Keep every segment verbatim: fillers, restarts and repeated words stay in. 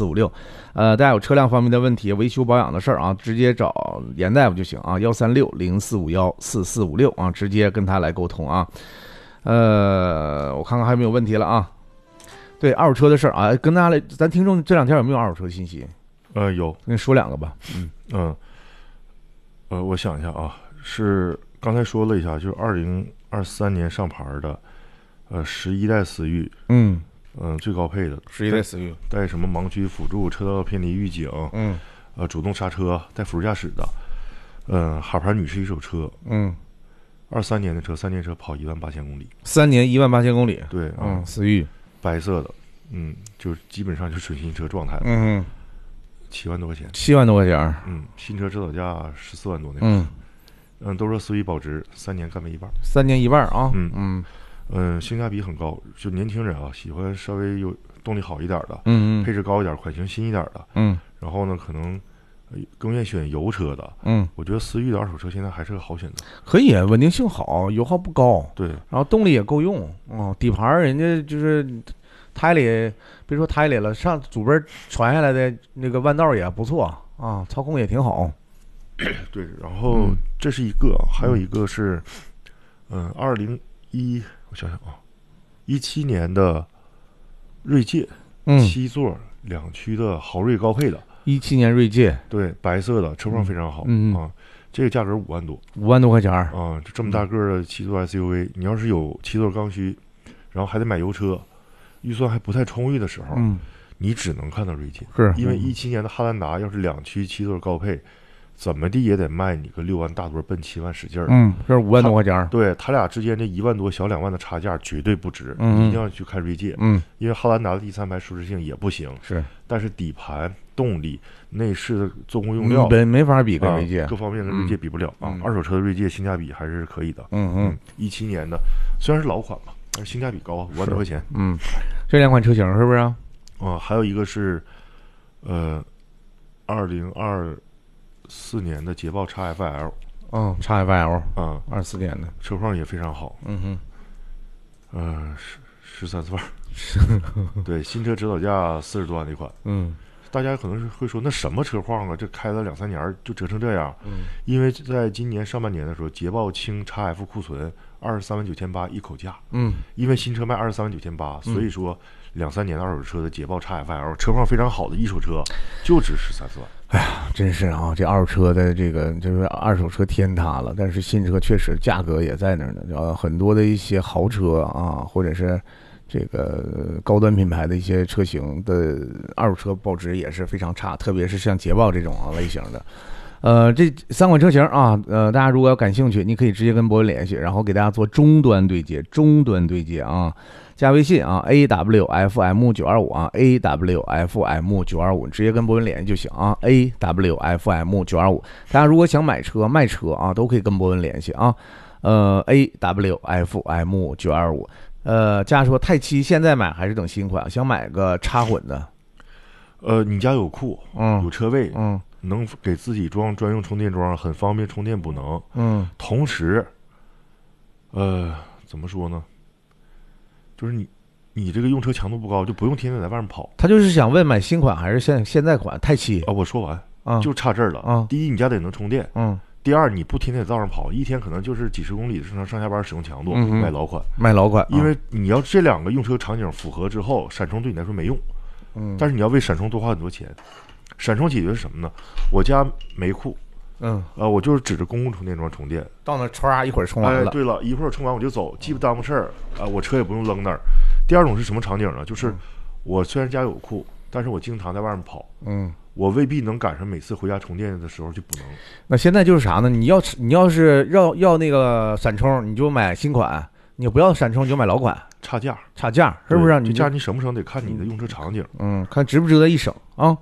四五六。呃，大家有车辆方面的问题、维修保养的事儿啊，直接找严大夫就行啊，幺三六零四五幺四四五六啊，直接跟他来沟通啊。呃，我看看还有没有问题了啊。对二手车的事儿啊，跟大家来，咱听众这两天有没有二手车的信息？ 呃，有， 跟你说两个吧。嗯嗯，呃，我想一下啊，是刚才说了一下，就是二零二三年上牌的，呃，十一代思域， 嗯嗯、呃，最高配的， 十一代思域， 带什么盲区辅助、车道偏离预警， 嗯， 呃，主动刹车，带辅助驾驶的，嗯、呃，哈牌女士一手车， 嗯， 二三年的车，三年车跑一万八千公里， 三年一万八千公里， 对， 嗯，思域， 白色的，嗯，就是基本上就是纯新车状态了， 嗯， 七万多块钱， 七万多块钱， 嗯，新车指导价十四万多那个， 嗯嗯，都说思域保值，三年干没一半， 三年一半啊， 嗯嗯嗯，性价比很高，就年轻人啊喜欢稍微有动力好一点的， 嗯嗯， 配置高一点、款型新一点的， 嗯， 然后呢，可能呃更愿意选油车的， 嗯， 我觉得思域的二手车现在还是个好选择， 可以，稳定性好，油耗不高， 对， 然后动力也够用，哦，底盘人家就是胎里，别说胎里了，上祖辈传下来的那个弯道也不错啊，操控也挺好， 对，然后嗯这是一个，还有一个是，嗯，二零一，我想想啊，一七年的锐界， 嗯， 七座两驱的豪锐高配的， 一七年锐界， 对，白色的，车况非常好， 嗯嗯啊，这个价格五万多， 五万多块钱， 啊，就这么大个儿的七座 S U V，你要是有七座刚需，然后还得买油车，预算还不太充裕的时候， 嗯， 你只能看到锐界， 是因为一七年的汉兰达要是两驱七座高配，怎么地也得卖你个六万大多，奔七万使劲儿。 嗯，这是五万多块钱， 对他俩之间这一万多小两万的差价绝对不值， 嗯你一定要去看锐界， 嗯， 因为汉兰达的第三排舒适性也不行， 是， 但是底盘、动力、内饰的做工用料， 没没法比跟啊锐界， 各方面跟锐界比不了啊。 嗯二手车的锐界性价比还是可以的。 嗯嗯一七年的虽然是老款嘛，但是性价比高啊，五万多块钱。 嗯，这两款车型是不是啊？ 啊，还有一个是，呃，二零二四年的捷豹 X F L， 嗯 ，X F L 啊， 二四年的， 车况也非常好， 嗯哼， 呃，十十三四万，对，新车指导价四十多万的一款。 嗯大家可能是会说，那什么车况啊？这开了两三年就折成这样？ 嗯， 因为在今年上半年的时候，捷豹轻 X F 库存二十三万九千八一口价， 嗯， 因为新车卖二十三万九千八，所以说两三年的二手车的捷豹 X F L 车况非常好的一手车就值十三四万。 哎呀，真是啊，这二手车的这个就是二手车天塌了，但是新车确实价格也在那儿呢。呃，很多的一些豪车啊，或者是这个高端品牌的一些车型的二手车保值也是非常差，特别是像捷豹这种类型的。呃，这三款车型啊，呃，大家如果要感兴趣，你可以直接跟博文联系，然后给大家做终端对接，终端对接啊。加微信啊 ，A W F M 九二五啊 ，A W F M 九二五，直接跟博文联系就行啊 ，A W F M 九二五。大家如果想买车、卖车啊，都可以跟博文联系啊。呃 ，A W F M 九二五。呃，佳说泰七现在买还是等新款？想买个插混的。 呃，你家有库， 嗯， 有车位， 嗯， 能给自己装专用充电桩，很方便充电补能。 嗯， 同时，呃，怎么说呢？就是你，你这个用车强度不高，就不用天天在外面跑。 他就是想问买新款还是现现在款泰七啊？我说完啊， 就差这儿了啊。 第一，你家得能充电， 嗯。 第二，你不天天在道上跑，一天可能就是几十公里的正常上下班使用强度， 嗯、 买老款， 买老款， 因为你要这两个用车场景符合之后，闪充对你来说没用， 嗯， 但是你要为闪充多花很多钱。闪充解决是什么呢？我家没库， 嗯， 呃，我就是指着公共充电桩充电， 到那歘一会儿充完了。 哎，对了，一会儿充完我就走，既不耽误事儿，啊、呃，我车也不用扔那儿。第二种是什么场景呢？就是我虽然家有库，但是我经常在外面跑， 嗯。 我未必能赶上每次回家充电的时候就不能。 那现在就是啥呢？你要你要是要要那个闪充，你就买新款；你不要闪充，你就买老款。 差价， 差价，是不是？ 这价你省不省得看你的用车场景。 嗯，看值不值得一省啊。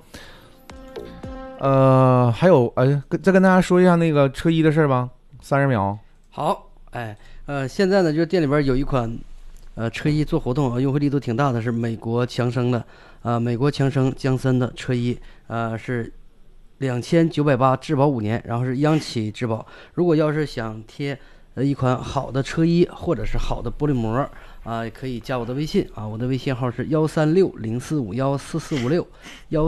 呃，还有，呃，再跟大家说一下那个车衣的事吧。三十秒。 好，哎，呃，现在呢，就是店里边有一款，呃，车衣做活动啊，优惠力度挺大的，是美国强生的。啊、呃，美国强生江森的车衣，呃，是两千九百八质保五年，然后是央企质保。如果要是想贴呃一款好的车衣或者是好的玻璃膜啊、呃，可以加我的微信啊，我的微信号是幺三六零四五幺四四五六幺。